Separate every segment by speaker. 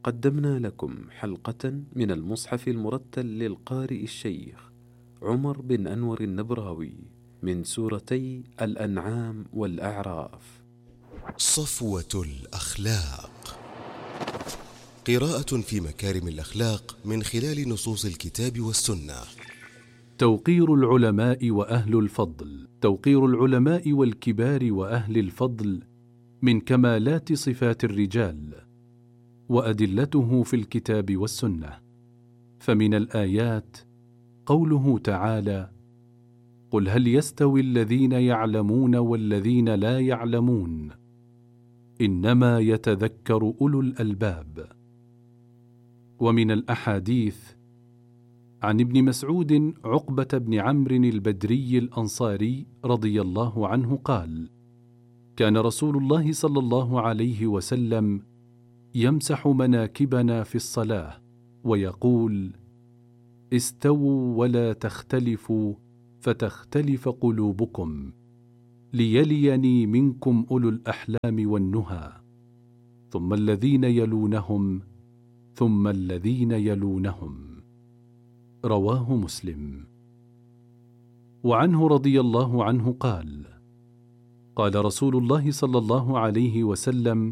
Speaker 1: قدمنا لكم حلقة من المصحف المرتل للقارئ الشيخ عمر بن أنور النبراوي من سورتي الأنعام والأعراف.
Speaker 2: صفوة الأخلاق، قراءة في مكارم الأخلاق من خلال نصوص الكتاب والسنة.
Speaker 3: توقير العلماء وأهل الفضل. توقير العلماء والكبار وأهل الفضل من كمالات صفات الرجال، وأدلته في الكتاب والسنة. فمن الآيات قوله تعالى: قل هل يستوي الذين يعلمون والذين لا يعلمون إنما يتذكر أولو الألباب. ومن الأحاديث عن ابن مسعود عقبة بن عمرو البدري الأنصاري رضي الله عنه قال: كان رسول الله صلى الله عليه وسلم يمسح مناكبنا في الصلاة ويقول: استووا ولا تختلفوا فتختلف قلوبكم، ليليني منكم أولو الأحلام والنهى، ثم الذين يلونهم ثم الذين يلونهم. رواه مسلم. وعنه رضي الله عنه قال: قال رسول الله صلى الله عليه وسلم: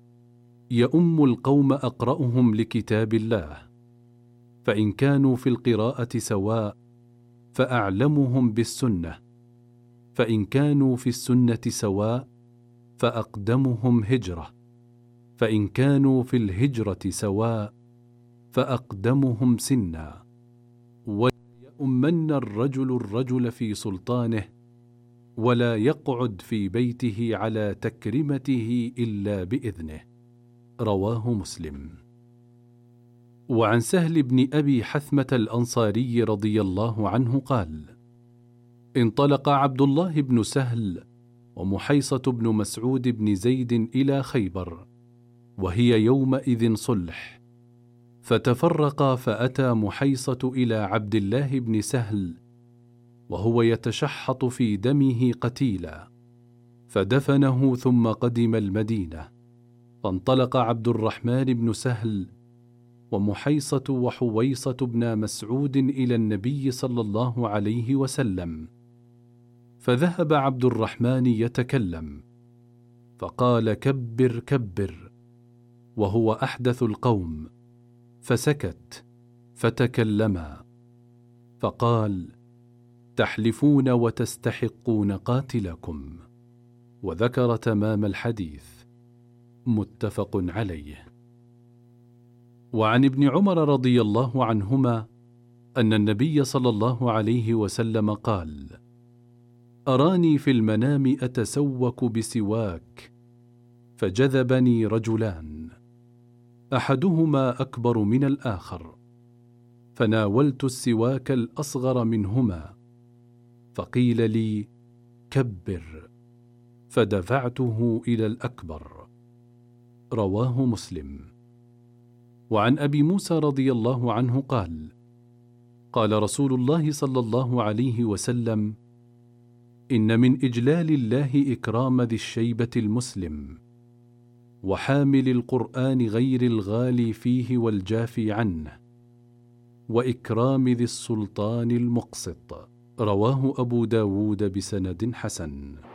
Speaker 3: يؤم القوم أقرأهم لكتاب الله، فإن كانوا في القراءة سواء فأعلمهم بالسنة، فإن كانوا في السنة سواء فأقدمهم هجرة، فإن كانوا في الهجرة سواء فأقدمهم سنا. وليؤمن الرجل في سلطانه، ولا يقعد في بيته على تكرمته إلا بإذنه. رواه مسلم. وعن سهل بن أبي حثمة الأنصاري رضي الله عنه قال: انطلق عبد الله بن سهل ومحيصة بن مسعود بن زيد إلى خيبر، وهي يومئذ صلح، فتفرقا، فأتى محيصة إلى عبد الله بن سهل وهو يتشحط في دمه قتيلا، فدفنه ثم قدم المدينة. فانطلق عبد الرحمن بن سهل ومحيصة وحويصة بن مسعود إلى النبي صلى الله عليه وسلم، فذهب عبد الرحمن يتكلم، فقال: كبر كبر، وهو أحدث القوم، فسكت، فتكلما، فقال: تحلفون وتستحقون قاتلكم، وذكر تمام الحديث. متفق عليه. وعن ابن عمر رضي الله عنهما أن النبي صلى الله عليه وسلم قال: أراني في المنام أتسوك بسواك، فجذبني رجلان، أحدهما أكبر من الآخر، فناولت السواك الأصغر منهما، فقيل لي: كبر، فدفعته إلى الأكبر. رواه مسلم. وعن أبي موسى رضي الله عنه قال: قال رسول الله صلى الله عليه وسلم: إن من إجلال الله إكرام ذي الشيبة المسلم، وحامل القرآن غير الغالي فيه والجافي عنه، وإكرام ذي السلطان المقسط. رواه أبو داود بسند حسن.